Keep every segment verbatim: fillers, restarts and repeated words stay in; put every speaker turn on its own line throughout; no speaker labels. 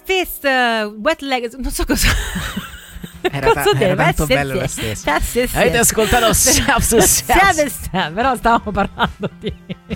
Fist, uh, Wet Leg, non so cosa.
Era, ta- era tanto bello lo stesso. Avete ascoltato
però stavamo parlando di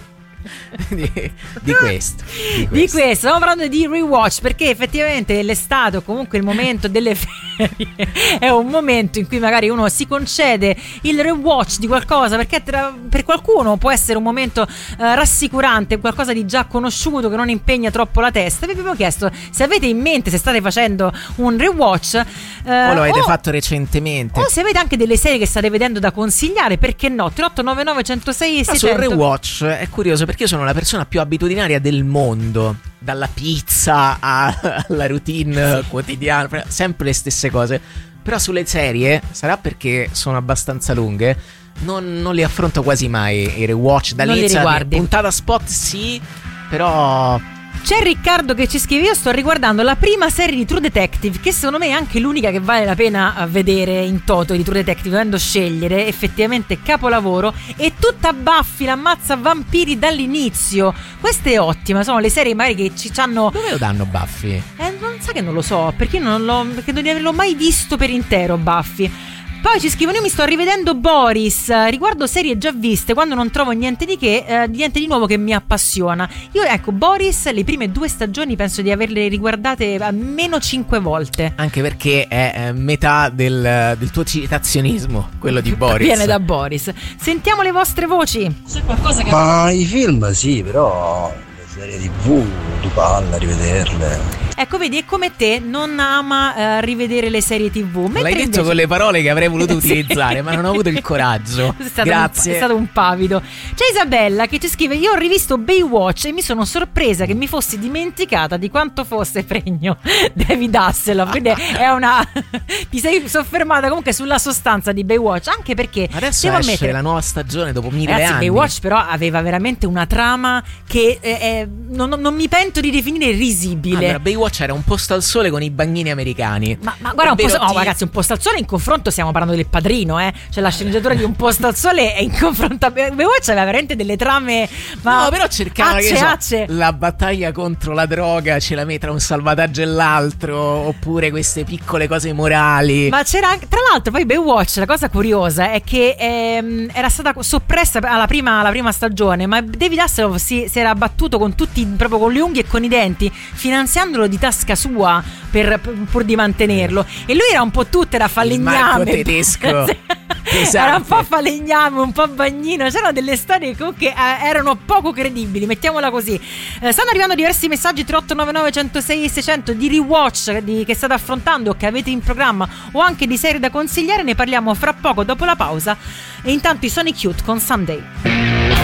di, di questo di questo.
di questo stiamo parlando di rewatch, perché effettivamente l'estate o comunque il momento delle ferie è un momento in cui magari uno si concede il rewatch di qualcosa, perché tra, per qualcuno può essere un momento eh, rassicurante, qualcosa di già conosciuto che non impegna troppo la testa. Vi abbiamo chiesto se avete in mente, se state facendo un rewatch eh,
o lo avete
o,
fatto recentemente,
o se avete anche delle serie che state vedendo da consigliare, perché no? tre otto nove nove uno zero sei
Ma
seicento.
sul rewatch è curioso perché io sono la persona più abitudinaria del mondo, dalla pizza alla routine quotidiana, sempre le stesse cose. Però sulle serie, sarà perché sono abbastanza lunghe, non, non li affronto quasi mai i rewatch. Dall'inizio puntata spot sì, però...
C'è Riccardo che ci scrive: io sto riguardando la prima serie di True Detective, che secondo me è anche l'unica che vale la pena vedere in toto di True Detective, dovendo scegliere, effettivamente capolavoro. E tutta Buffy, l'ammazza vampiri dall'inizio. Questa è ottima, sono le serie magari che ci hanno...
Dove lo danno Buffy?
Eh, non sa che non lo so, perché non l'ho, credo di averlo mai visto per intero Buffy. Poi ci scrivono: io mi sto rivedendo Boris, riguardo serie già viste, quando non trovo niente di che, eh, niente di nuovo che mi appassiona. Io ecco, Boris, le prime due stagioni penso di averle riguardate almeno cinque volte.
Anche perché è eh, metà del, del tuo citazionismo, quello di Boris.
Viene da Boris. Sentiamo le vostre voci.
C'è qualcosa che... Ma i film sì, però le serie tivù tu palla rivederle.
Ecco, vedi, è come te, non ama uh, rivedere le serie tivù.
L'hai detto
invece...
con le parole che avrei voluto utilizzare, sì. Ma non ho avuto il coraggio.
È stato
Grazie.
Un, è stato un pavido. C'è Isabella che ci scrive: io ho rivisto Baywatch e mi sono sorpresa che mi fossi dimenticata di quanto fosse pregno David Hasselhoff. Quindi è una... ti sei soffermata comunque sulla sostanza di Baywatch, anche perché
adesso
devo
esce
ammettere,
la nuova stagione dopo mille
ragazzi,
anni.
Baywatch però aveva veramente una trama che eh, eh, non, non mi pento di definire risibile.
Allora, Baywatch era un posto al sole con i bagnini americani.
Ma, ma guarda, un posto, ti... oh, ragazzi, un posto al sole in confronto stiamo parlando del Padrino, eh. Cioè la sceneggiatura di Un posto al sole è in confronto a Baywatch, aveva veramente delle trame. Ma
no, però cercava
acce,
che so,
acce.
la battaglia contro la droga ce la mette tra un salvataggio e l'altro, oppure queste piccole cose morali.
Ma c'era anche, tra l'altro, poi Baywatch, la cosa curiosa è che ehm, era stata soppressa alla prima, alla prima stagione, ma David Hasselhoff si, si era battuto con tutti, proprio con le unghie e con i denti, finanziandolo di tasca sua per, pur di mantenerlo. E lui era un po' tutto, era falegname,
il Marco tedesco. Esatto.
Era un po' falegname, un po' bagnino. C'erano delle storie che comunque eh, erano poco credibili, mettiamola così. eh, Stanno arrivando diversi messaggi tre otto nove nove uno zero sei seicento di rewatch di, che state affrontando o che avete in programma, o anche di serie da consigliare. Ne parliamo fra poco dopo la pausa. E intanto i Sonic Youth con Someday.